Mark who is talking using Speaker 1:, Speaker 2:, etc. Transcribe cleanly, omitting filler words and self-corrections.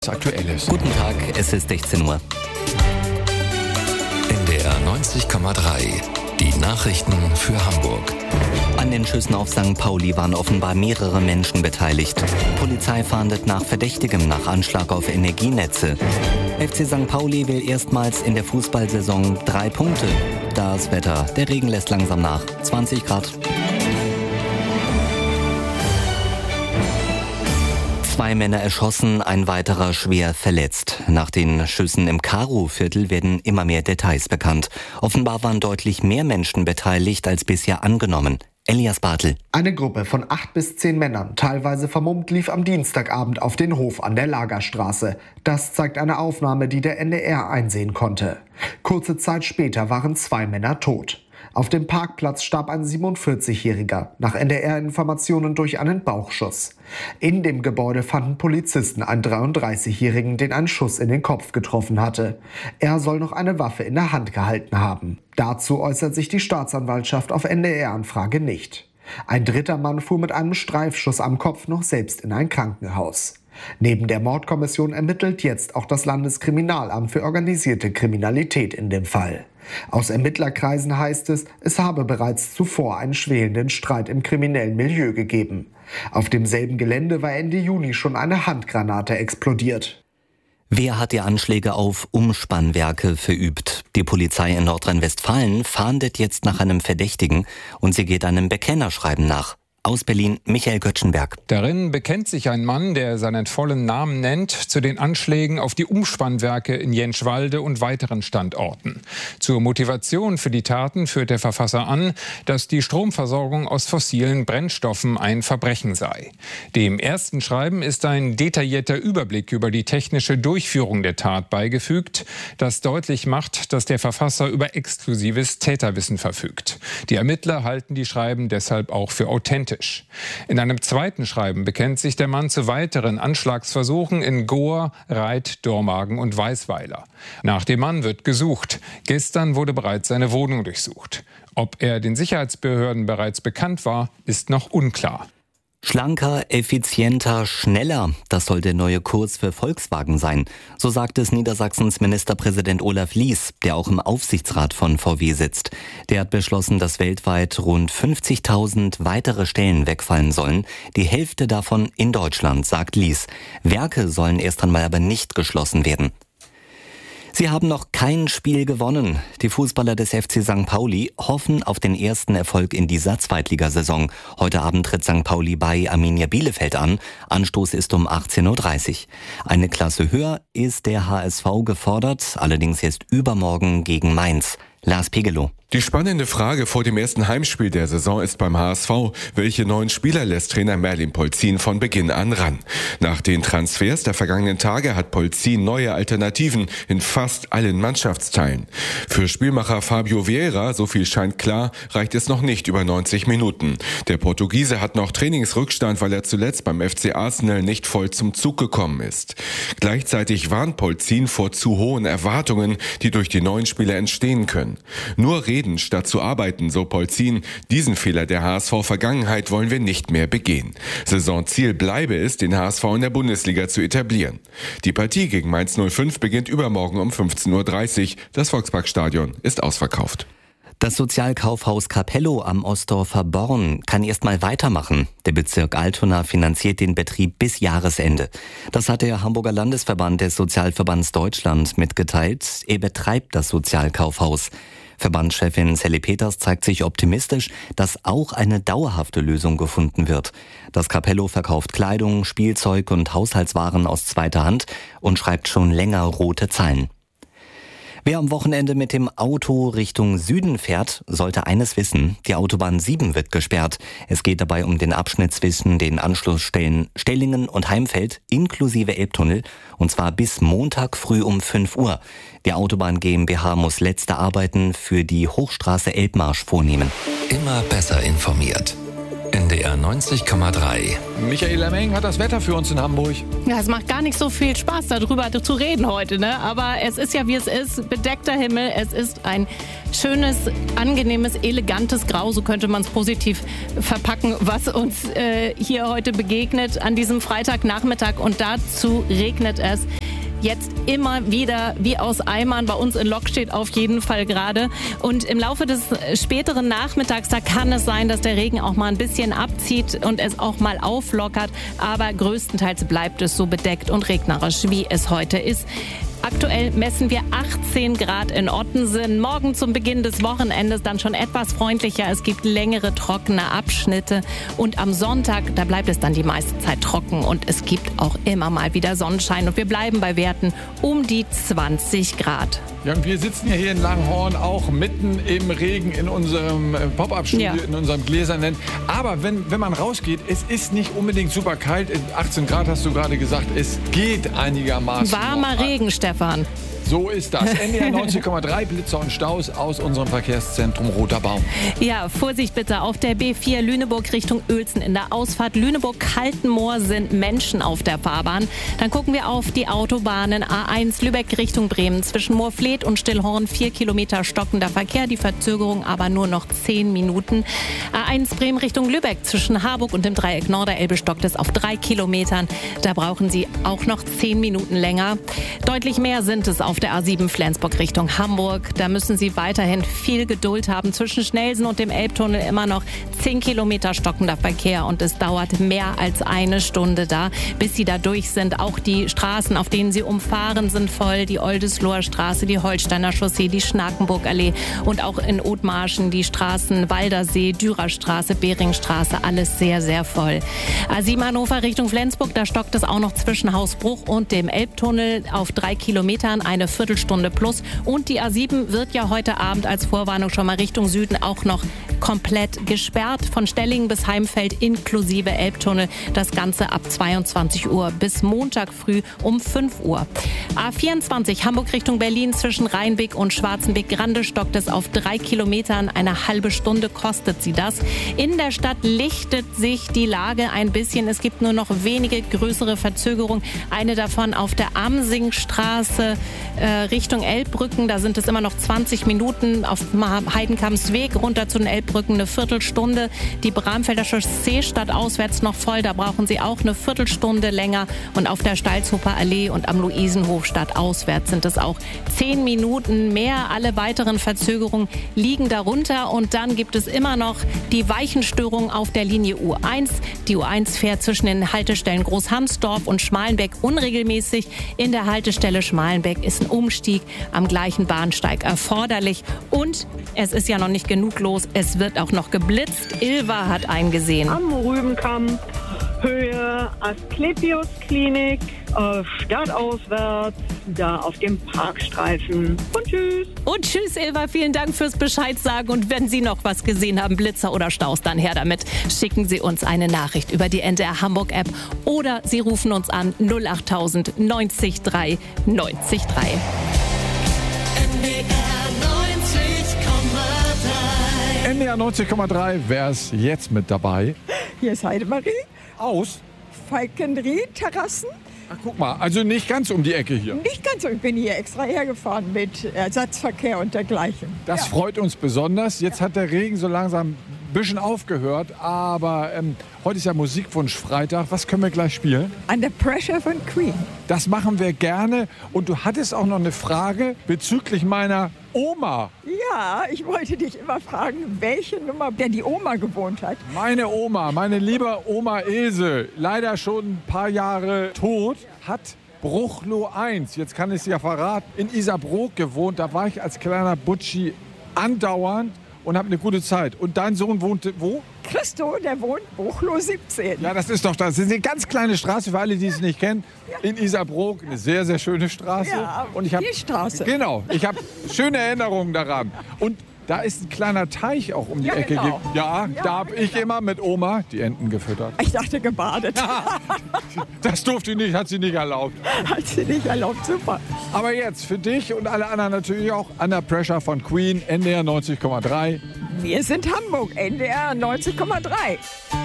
Speaker 1: Aktuelles.
Speaker 2: Guten Tag, es ist 16 Uhr.
Speaker 3: NDR 90,3. Die Nachrichten für Hamburg.
Speaker 2: An den Schüssen auf St. Pauli waren offenbar mehrere Menschen beteiligt. Polizei fahndet nach Verdächtigem nach Anschlag auf Energienetze. FC St. Pauli will erstmals in der Fußballsaison 3 Punkte. Das Wetter, der Regen lässt langsam nach. 20 Grad. 2 Männer erschossen, ein weiterer schwer verletzt. Nach den Schüssen im Karo-Viertel werden immer mehr Details bekannt. Offenbar waren deutlich mehr Menschen beteiligt als bisher angenommen. Elias Bartel.
Speaker 4: Eine Gruppe von 8 bis 10 Männern, teilweise vermummt, lief am Dienstagabend auf den Hof an der Lagerstraße. Das zeigt eine Aufnahme, die der NDR einsehen konnte. Kurze Zeit später waren 2 Männer tot. Auf dem Parkplatz starb ein 47-Jähriger, nach NDR-Informationen durch einen Bauchschuss. In dem Gebäude fanden Polizisten einen 33-Jährigen, den ein Schuss in den Kopf getroffen hatte. Er soll noch eine Waffe in der Hand gehalten haben. Dazu äußert sich die Staatsanwaltschaft auf NDR-Anfrage nicht. Ein dritter Mann fuhr mit einem Streifschuss am Kopf noch selbst in ein Krankenhaus. Neben der Mordkommission ermittelt jetzt auch das Landeskriminalamt für organisierte Kriminalität in dem Fall. Aus Ermittlerkreisen heißt es, es habe bereits zuvor einen schwelenden Streit im kriminellen Milieu gegeben. Auf demselben Gelände war Ende Juni schon eine Handgranate explodiert.
Speaker 2: Wer hat die Anschläge auf Umspannwerke verübt? Die Polizei in Nordrhein-Westfalen fahndet jetzt nach einem Verdächtigen und sie geht einem Bekennerschreiben nach. Aus Berlin, Michael Göttschenberg.
Speaker 1: Darin bekennt sich ein Mann, der seinen vollen Namen nennt, zu den Anschlägen auf die Umspannwerke in Jentschwalde und weiteren Standorten. Zur Motivation für die Taten führt der Verfasser an, dass die Stromversorgung aus fossilen Brennstoffen ein Verbrechen sei. Dem ersten Schreiben ist ein detaillierter Überblick über die technische Durchführung der Tat beigefügt, das deutlich macht, dass der Verfasser über exklusives Täterwissen verfügt. Die Ermittler halten die Schreiben deshalb auch für authentisch. In einem zweiten Schreiben bekennt sich der Mann zu weiteren Anschlagsversuchen in Gohr, Reit, Dormagen und Weißweiler. Nach dem Mann wird gesucht. Gestern wurde bereits seine Wohnung durchsucht. Ob er den Sicherheitsbehörden bereits bekannt war, ist noch unklar.
Speaker 2: Schlanker, effizienter, schneller, das soll der neue Kurs für Volkswagen sein. So sagt es Niedersachsens Ministerpräsident Olaf Lies, der auch im Aufsichtsrat von VW sitzt. Der hat beschlossen, dass weltweit rund 50.000 weitere Stellen wegfallen sollen. Die Hälfte davon in Deutschland, sagt Lies. Werke sollen erst einmal aber nicht geschlossen werden. Sie haben noch kein Spiel gewonnen. Die Fußballer des FC St. Pauli hoffen auf den ersten Erfolg in dieser Zweitligasaison. Heute Abend tritt St. Pauli bei Arminia Bielefeld an. Anstoß ist um 18.30 Uhr. Eine Klasse höher ist der HSV gefordert, allerdings erst übermorgen gegen Mainz. Lars Pegelow.
Speaker 5: Die spannende Frage vor dem ersten Heimspiel der Saison ist beim HSV, welche neuen Spieler lässt Trainer Merlin Polzin von Beginn an ran? Nach den Transfers der vergangenen Tage hat Polzin neue Alternativen in fast allen Mannschaftsteilen. Für Spielmacher Fabio Vieira, so viel scheint klar, reicht es noch nicht über 90 Minuten. Der Portugiese hat noch Trainingsrückstand, weil er zuletzt beim FC Arsenal nicht voll zum Zug gekommen ist. Gleichzeitig warnt Polzin vor zu hohen Erwartungen, die durch die neuen Spieler entstehen können. Nur reden statt zu arbeiten, so Polzin. Diesen Fehler der HSV-Vergangenheit wollen wir nicht mehr begehen. Saisonziel bleibe es, den HSV in der Bundesliga zu etablieren. Die Partie gegen Mainz 05 beginnt übermorgen um 15.30 Uhr. Das Volksparkstadion ist ausverkauft.
Speaker 2: Das Sozialkaufhaus Capello am Ostdorfer Born kann erstmal weitermachen. Der Bezirk Altona finanziert den Betrieb bis Jahresende. Das hat der Hamburger Landesverband des Sozialverbands Deutschland mitgeteilt. Er betreibt das Sozialkaufhaus. Verbandschefin Sally Peters zeigt sich optimistisch, dass auch eine dauerhafte Lösung gefunden wird. Das Capello verkauft Kleidung, Spielzeug und Haushaltswaren aus zweiter Hand und schreibt schon länger rote Zahlen. Wer am Wochenende mit dem Auto Richtung Süden fährt, sollte eines wissen: Die Autobahn 7 wird gesperrt. Es geht dabei um den Abschnitt zwischen den Anschlussstellen Stellingen und Heimfeld inklusive Elbtunnel, und zwar bis Montag früh um 5 Uhr. Die Autobahn GmbH muss letzte Arbeiten für die Hochstraße Elbmarsch vornehmen.
Speaker 3: Immer besser informiert. NDR 90,3.
Speaker 6: Michaela Meng hat das Wetter für uns in Hamburg.
Speaker 7: Ja, es macht gar nicht so viel Spaß, darüber zu reden heute, ne? Aber es ist ja, wie es ist, bedeckter Himmel. Es ist ein schönes, angenehmes, elegantes Grau, so könnte man es positiv verpacken, was uns hier heute begegnet an diesem Freitagnachmittag. Und dazu regnet es jetzt immer wieder wie aus Eimern. Bei uns in Lok steht auf jeden Fall gerade. Und im Laufe des späteren Nachmittags, da kann es sein, dass der Regen auch mal ein bisschen abzieht und es auch mal auflockert. Aber größtenteils bleibt es so bedeckt und regnerisch, wie es heute ist. Aktuell messen wir 18 Grad in Ottensen. Morgen zum Beginn des Wochenendes dann schon etwas freundlicher. Es gibt längere, trockene Abschnitte. Und am Sonntag, da bleibt es dann die meiste Zeit trocken. Und es gibt auch immer mal wieder Sonnenschein. Und wir bleiben bei Werten um die 20 Grad.
Speaker 6: Ja, und wir sitzen ja hier in Langhorn auch mitten im Regen in unserem Pop-Up-Studio, in unserem Gläsernen. Aber wenn man rausgeht, es ist nicht unbedingt super kalt. 18 Grad hast du gerade gesagt, es geht einigermaßen.
Speaker 7: Warmer Regen, Stefan.
Speaker 6: So ist das. NDR 90,3 Blitzer und Staus aus unserem Verkehrszentrum Roter Baum.
Speaker 7: Ja, Vorsicht bitte. Auf der B4 Lüneburg Richtung Uelzen in der Ausfahrt Lüneburg-Kaltenmoor sind Menschen auf der Fahrbahn. Dann gucken wir auf die Autobahnen A1 Lübeck Richtung Bremen. Zwischen Moorfleet und Stillhorn 4 Kilometer stockender Verkehr. Die Verzögerung aber nur noch 10 Minuten. A1 Bremen Richtung Lübeck. Zwischen Harburg und dem Dreieck Norderelbe stockt es auf 3 Kilometern. Da brauchen Sie auch noch 10 Minuten länger. Deutlich mehr sind es auf der A7 Flensburg Richtung Hamburg. Da müssen Sie weiterhin viel Geduld haben. Zwischen Schnelsen und dem Elbtunnel immer noch 10 Kilometer stockender Verkehr und es dauert mehr als eine Stunde da, bis Sie da durch sind. Auch die Straßen, auf denen Sie umfahren, sind voll. Die Oldesloher Straße, die Holsteiner Chaussee, die Schnakenburgallee und auch in Othmarschen die Straßen Waldersee, Dürerstraße, Beringstraße, alles sehr, sehr voll. A7 Hannover Richtung Flensburg, da stockt es auch noch zwischen Hausbruch und dem Elbtunnel auf 3 Kilometern, eine Viertelstunde plus. Und die A7 wird ja heute Abend als Vorwarnung schon mal Richtung Süden auch noch komplett gesperrt. Von Stellingen bis Heimfeld inklusive Elbtunnel. Das Ganze ab 22 Uhr bis Montag früh um 5 Uhr. A24 Hamburg Richtung Berlin zwischen Rheinbeck und Schwarzenbeck-Grande stockt es auf 3 Kilometern. Eine halbe Stunde kostet sie das. In der Stadt lichtet sich die Lage ein bisschen. Es gibt nur noch wenige größere Verzögerungen. Eine davon auf der Amsingstraße Richtung Elbbrücken. Da sind es immer noch 20 Minuten. Auf Heidenkampsweg runter zu den Elbbrücken eine Viertelstunde. Die Bramfelder Chaussee stadtauswärts noch voll. Da brauchen Sie auch eine Viertelstunde länger. Und auf der Stalzhofer Allee und am Luisenhof stadtauswärts sind es auch 10 Minuten mehr. Alle weiteren Verzögerungen liegen darunter. Und dann gibt es immer noch die Weichenstörung auf der Linie U1. Die U1 fährt zwischen den Haltestellen Großhamsdorf und Schmalenbeck unregelmäßig. In der Haltestelle Schmalenbeck ist ein Umstieg am gleichen Bahnsteig erforderlich. Und es ist ja noch nicht genug los. Es wird auch noch geblitzt. Ilva hat einen gesehen.
Speaker 8: Am Rübenkamp, Höhe Asklepios Klinik, stadtauswärts, da auf dem Parkstreifen. Und tschüss.
Speaker 7: Und tschüss, Ilva. Vielen Dank fürs Bescheid sagen. Und wenn Sie noch was gesehen haben, Blitzer oder Staus, dann her damit. Schicken Sie uns eine Nachricht über die NDR Hamburg App oder Sie rufen uns an 08000 90 3 90 3.
Speaker 6: NDR 90,3, wer ist jetzt mit dabei?
Speaker 9: Hier ist Heidemarie.
Speaker 6: Aus?
Speaker 9: Falkenried-Terrassen.
Speaker 6: Ach, guck mal, also nicht ganz um die Ecke hier.
Speaker 9: Nicht ganz so, ich bin hier extra hergefahren mit Ersatzverkehr und dergleichen.
Speaker 6: Das freut uns besonders. Jetzt hat der Regen so langsam ein bisschen aufgehört, aber heute ist ja Musikwunsch-Freitag. Was können wir gleich spielen?
Speaker 9: Under Pressure von Queen.
Speaker 6: Das machen wir gerne. Und du hattest auch noch eine Frage bezüglich meiner Oma.
Speaker 9: Ja, ich wollte dich immer fragen, welche Nummer denn die Oma gewohnt hat.
Speaker 6: Meine Oma, meine liebe Oma Ilse, leider schon ein paar Jahre tot, hat Bruchloh 1, jetzt kann ich es ja verraten, in Isarbrook gewohnt. Da war ich als kleiner Butschi andauernd und habe eine gute Zeit. Und dein Sohn wohnte wo?
Speaker 9: Christo, der wohnt Bruchloh 17.
Speaker 6: Ja, das ist doch das. Das ist eine ganz kleine Straße, für alle, die es nicht kennen. In Isarbrook, eine sehr, sehr schöne Straße.
Speaker 9: Ja,
Speaker 6: und ich hab,
Speaker 9: die Straße.
Speaker 6: Genau, ich habe schöne Erinnerungen daran. Und da ist ein kleiner Teich auch um die Ecke.
Speaker 9: Genau.
Speaker 6: Ja, da habe ich immer mit Oma die Enten gefüttert.
Speaker 9: Ich dachte gebadet.
Speaker 6: Das durfte ich nicht, hat sie nicht erlaubt.
Speaker 9: Hat sie nicht erlaubt, super.
Speaker 6: Aber jetzt für dich und alle anderen natürlich auch Under Pressure von Queen, NDR 90,3.
Speaker 9: Wir sind Hamburg, NDR 90,3.